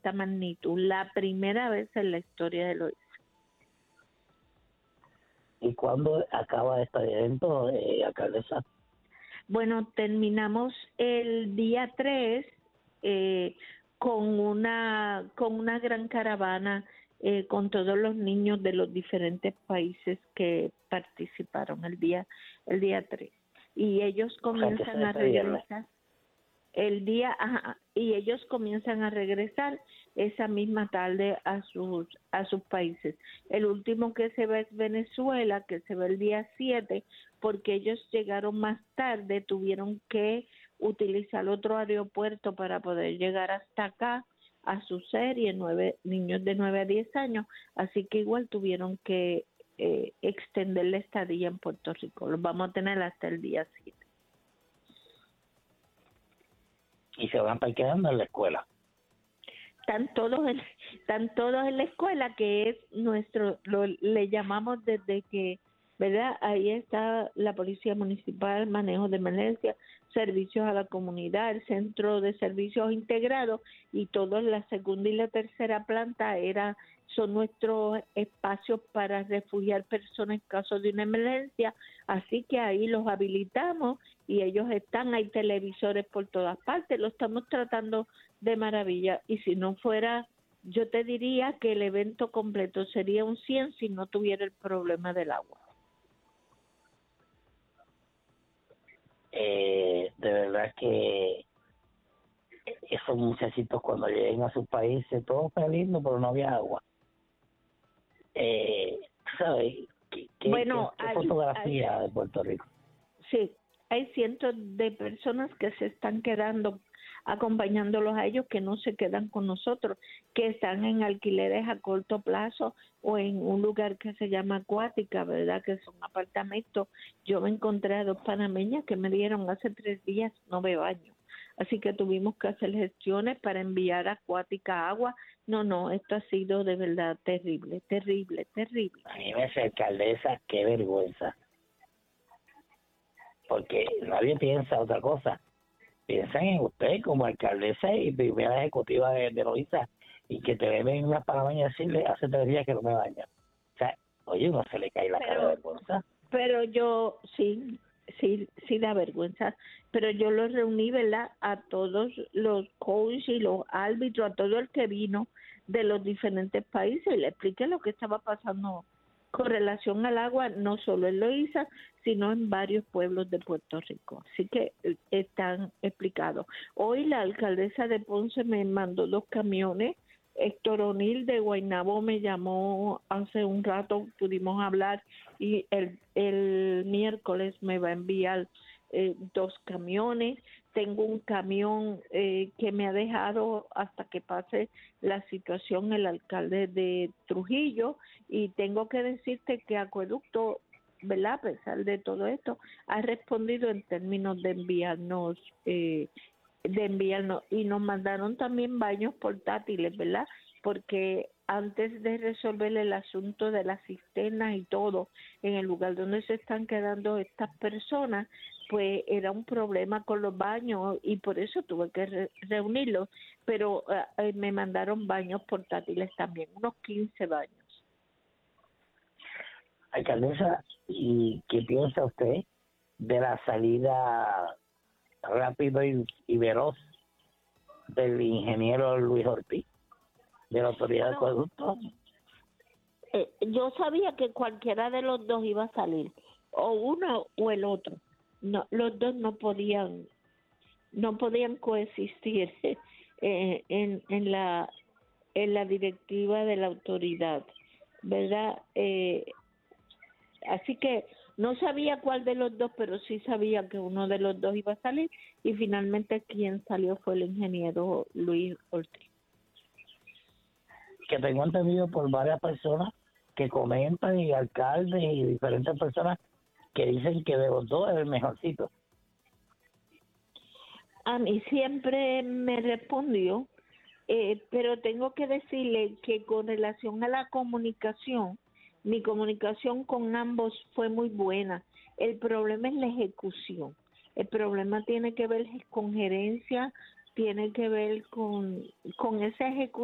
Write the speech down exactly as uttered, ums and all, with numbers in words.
esta magnitud, la primera vez en la historia de Loíza. ¿Y cuándo acaba este evento, eh, alcaldesa? Bueno, terminamos el día tres eh, con una con una gran caravana eh, con todos los niños de los diferentes países que participaron el día el día tres, y ellos comienzan a regresar el día ajá, y ellos comienzan a regresar esa misma tarde a sus a sus países. El último que se ve es Venezuela, que se ve el día siete, porque ellos llegaron más tarde, tuvieron que utilizar otro aeropuerto para poder llegar hasta acá a su serie, nueve niños de nueve a diez años, así que igual tuvieron que eh, extender la estadía en Puerto Rico. Los vamos a tener hasta el día siete. Y se van quedando en la escuela. Están todos en, están todos en la escuela, que es nuestro, lo, le llamamos desde que, ¿verdad? Ahí está la Policía Municipal, manejo de emergencia, servicios a la comunidad, el Centro de Servicios Integrados, y todos la segunda y la tercera planta era son nuestros espacios para refugiar personas en caso de una emergencia, así que ahí los habilitamos y ellos están, hay televisores por todas partes, lo estamos tratando de maravilla, y si no fuera, yo te diría que el evento completo sería un cien si no tuviera el problema del agua. Eh, de verdad que esos muchachitos cuando lleguen a sus países, todo fue lindo, pero no había agua. Eh, ¿Sabes? ¿Qué, qué, bueno, qué, qué hay, fotografía hay, de Puerto Rico? Sí, hay cientos de personas que se están quedando acompañándolos a ellos, que no se quedan con nosotros, que están en alquileres a corto plazo o en un lugar que se llama Acuática, ¿verdad? Que son apartamentos. Yo me encontré a dos panameñas que me dieron hace tres días nueve baños. Así que tuvimos que hacer gestiones para enviar a Acuática agua. No, no, esto ha sido de verdad terrible, terrible, terrible. A mí me dice, alcaldesa, qué vergüenza. Porque nadie piensa otra cosa. Piensan en usted como alcaldesa y primera ejecutiva de, de Loíza, y que te ven unas panameñas y decirle, hace tres días que no me bañan. O sea, oye, uno se le cae la pero, cara de vergüenza. Pero yo, sí, sí, sí da vergüenza, pero yo los reuní, ¿verdad? A todos los coaches y los árbitros, a todo el que vino de los diferentes países, y le expliqué lo que estaba pasando con relación al agua, no solo en Loíza, sino en varios pueblos de Puerto Rico. Así que eh, están explicados. Hoy la alcaldesa de Ponce me mandó dos camiones. Héctor O'Neill de Guaynabo me llamó hace un rato, pudimos hablar, y el, el miércoles me va a enviar eh, dos camiones. Tengo un camión eh, que me ha dejado hasta que pase la situación el alcalde de Trujillo, y tengo que decirte que Acueducto, ¿verdad? A pesar de todo esto, ha respondido en términos de enviarnos eh, de enviarnos, y nos mandaron también baños portátiles, ¿verdad? Porque antes de resolver el asunto de las cisternas y todo en el lugar donde se están quedando estas personas, pues era un problema con los baños, y por eso tuve que re reunirlos, pero eh, me mandaron baños portátiles también, unos quince baños. Alcaldesa, ¿y qué piensa usted de la salida rápido y, y veloz del ingeniero Luis Ortiz, de la autoridad de acueducto? Eh, yo sabía que cualquiera de los dos iba a salir, o uno o el otro. No, los dos no podían, no podían coexistir eh, en, en la en la directiva de la autoridad, ¿verdad? Eh, así que no sabía cuál de los dos, pero sí sabía que uno de los dos iba a salir, y finalmente quien salió fue el ingeniero Luis Ortiz. Que tengo entendido por varias personas que comentan, y alcaldes y diferentes personas que dicen que de los dos es el mejorcito. A mí siempre me respondió, eh, pero tengo que decirle que con relación a la comunicación, mi comunicación con ambos fue muy buena. El problema es la ejecución. El problema tiene que ver con gerencia, tiene que ver con, con esa ejecución